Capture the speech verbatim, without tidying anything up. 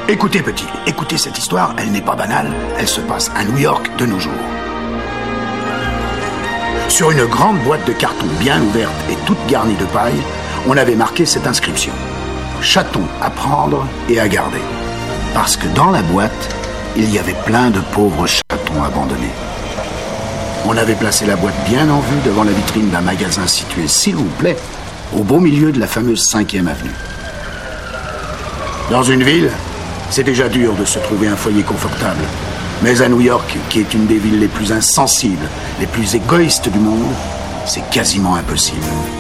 Écoutez, petit, écoutez cette histoire, elle n'est pas banale, elle se passe à New York de nos jours. Sur une grande boîte de carton bien ouverte et toute garnie de paille, on avait marqué cette inscription. Chaton à prendre et à garder. Parce que dans la boîte, il y avait plein de pauvres chatons abandonnés. On avait placé la boîte bien en vue devant la vitrine d'un magasin situé, s'il vous plaît, au beau milieu de la fameuse cinquième avenue. Dans une ville, c'est déjà dur de se trouver un foyer confortable. Mais à New York, qui est une des villes les plus insensibles, les plus égoïstes du monde, c'est quasiment impossible.